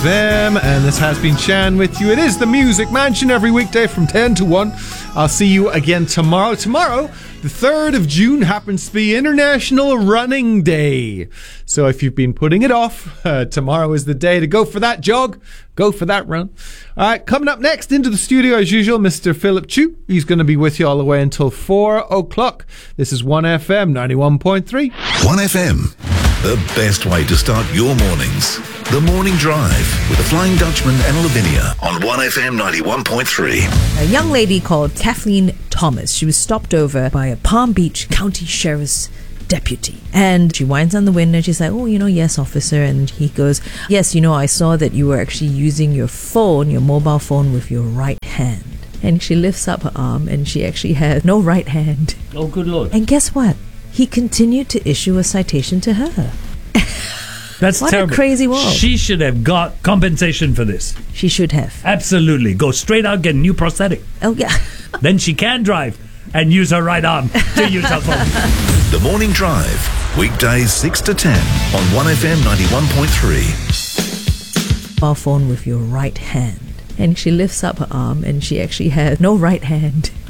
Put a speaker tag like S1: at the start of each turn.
S1: 1FM, and this has been Shan with you. It is the Music Mansion every weekday from 10 to 1. I'll see you again tomorrow. Tomorrow, the 3rd of June, happens to be International Running Day. So if you've been putting it off, tomorrow is the day to go for that jog, go for that run. All right, coming up next into the studio as usual, Mr. Philip Chu. He's going to be with you all the way until 4 o'clock. This is 1FM 91.3.
S2: 1FM, the best way to start your mornings. The Morning Drive with the Flying Dutchman and Lavinia on 1FM 91.3.
S3: A young lady called Kathleen Thomas. She was stopped over by a Palm Beach County Sheriff's deputy. And she winds on the window and she's like, oh, yes, officer. And he goes, yes, I saw that you were actually using your phone, your mobile phone, with your right hand. And she lifts up her arm and she actually had no right hand.
S4: Oh, good Lord.
S3: And guess what? He continued to issue a citation to her.
S4: That's
S3: what
S4: terrible.
S3: A crazy world.
S4: She should have got compensation for this.
S3: She should have.
S4: Absolutely. Go straight out, get a new prosthetic.
S3: Oh, yeah.
S4: Then she can drive and use her right arm to use her phone.
S2: The Morning Drive, weekdays 6 to 10 on 1FM 91.3.
S3: Mobile phone with your right hand. And she lifts up her arm and she actually had no right hand.